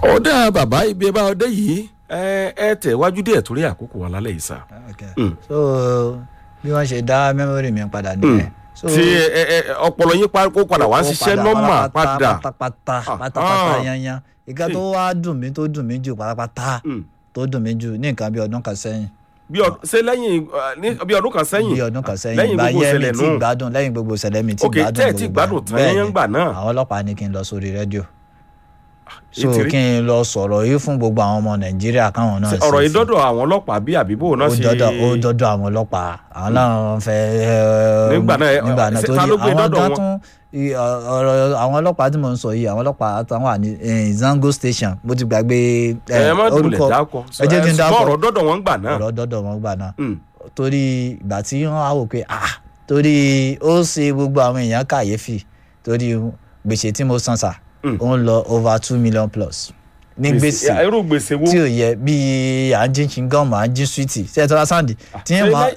ó dá bàbá ibi ẹ bá ọdẹ yìí ẹ tẹ̀ wájú díẹ̀ torí àkókò wa lálẹ́ yìí sá. so bí wọ́n ṣe dá mẹ́mórì mi padà nìyẹn. tí ọpọlọ yín kó padà wá ṣiṣẹ́ nọ́mà padà. pátápátá yanyan ìka tó wá dùn mí jù pátápátá tó dùn mí jù ní nǹkan bí ọdún kan sẹ́yìn. ṣé lẹ́yìn bí ọdún kan sẹ́yìn. bí ọdún kan sẹ́yìn lẹ́yìn gbogbo ìṣẹ̀lẹ̀ mi ti gbádùn. ok tẹ́ ẹ ti gbádùn tán yẹn ń gbà náà. àwọn ọlọ́pàá ní kí n lọ sórí rédíò so kí n lọ sọ̀rọ̀ yìí fún gbogbo àwọn ọmọ nàìjíríà káwọn náà. ọ̀rọ̀ yìí dọ́dọ̀ àwọn ọlọ́pàá bí àbíbò náà ṣe. ó dọ́dọ̀ àwọn ọlọ́pàá àwọn náà fẹ́. nígbà náà torí ta ló gbé dọ́dọ̀ wọn. ọ̀rọ̀ àwọn ọlọ́pàá tí mò ń sọ yìí àwọn ọlọ́pàá táwọn wà ní Zango station bó ti gbàgbé orúkọ ẹ jẹ́ kí n dákọ̀ ọ̀rọ̀ dọ́dọ̀ wọn gbà náà. ọ̀rọ̀ dọ́dọ̀ wọn gbà náà torí ìgbà tí wọ́n á wò pé torí ó ṣe gbogbo àwọn èèyàn kàyéfì torí gbèsè tí mo san sà ó ń lọ over 2 million plus ní gbèsè irú gbèsè wo tí ò yẹ bíi à ń jí chingom à ń jí sweetie ṣètò sáǹdì tí yẹn máa.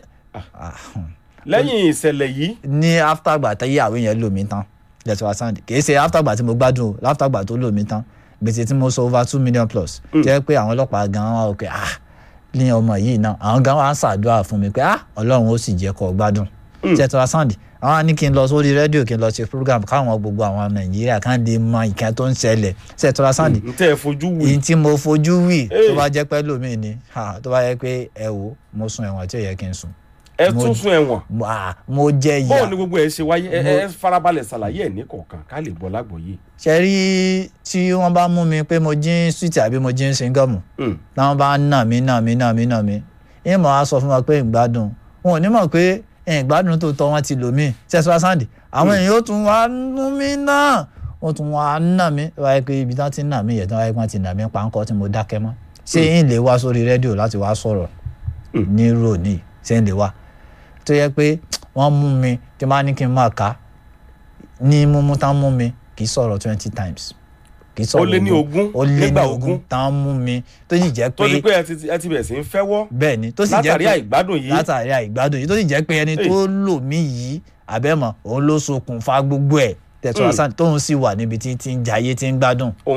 lẹ́yìn ìṣẹ̀lẹ̀ yìí. ní after gbà tí ìyàwó yẹn lò mí tán ṣètò sáǹdì kì í ṣe after gbà tí mo gbádùn o after gbà tó lò mí tán gbèsè tí mo sọ over 2 million plus jẹ́ pé àwọn ọlọ́pàá gan-an wà ó pé ní ọmọ yìí náà àwọn gan-an wà ń ṣàdúrà fún mi pé ọlọ́run ó sì jẹ́ kó gbádùn ṣètò sáǹdì àwọn á ní kí n lọ sórí rédíò kí n lọ ṣe program káwọn gbogbo àwọn nàìjíríà kan lè mọ ìkan tó ń ṣẹlẹ̀ ṣètọ́lá sáǹdì ìyìn tí mo fojú wì tó bá jẹ́ pẹ́ lómi ni tó bá yẹ pé ẹ wò mo sùn ẹ̀wọ̀n tí ò yẹ kí n sùn. ẹ tún sùn ẹ̀wọ̀n. mo jẹ ìyà. bọ́ọ̀ ni gbogbo ẹ̀ ṣe wáyé ẹ farabalẹ̀ ṣàlàyé ẹ̀ ní kọ̀ọ̀kan ká lè gbọ́ lágbòóyè. ṣe rí tí wọ́n bá mú mi pé mo jí sweetie àbí mo jí ṣingọ́mù táwọn bá nà mí ìmọ̀ á sọ fún wa pé ìgbádùn wọn ò ní mọ̀ pé ìgbádùn tó tọ́ wọn ti lò mí ṣẹ́sọ́ sáǹdì àwọn èèyàn ó tún wá nú mí náà wọ́n tún wá nà mí wáyé pé ibi tí wọ́n ti nà mí yẹn tí wọ́n ti nà mí páńkọ́ tí mo dákẹ́ mọ́ ṣé ń lè wá sórí rédíò láti wá sọ̀rọ̀ ní ròní ṣé ń lè wá tó yẹ pé wọ́n mú mi tí wọ́n bá ní kí n máa kà ní mímú tán mú mi kì í sọ̀rọ̀ 20 times ó lé ní 20 nígbà 20 tán mú mi tó sì jẹ́ pé tó ní pé ẹ ti bẹ̀rẹ̀ sí ń fẹ́wọ́ bẹ́ẹ̀ ni tó sì jẹ́ pé látàrí àìgbádùn yìí tó sì jẹ́ pé ẹni tó lò mí yìí àbẹ́mọ̀ òun ló ṣokùnfà gbogbo ẹ̀ tẹ̀tọ́ àṣà tóun sì wà níbi tí ń jayé tí ń gbádùn.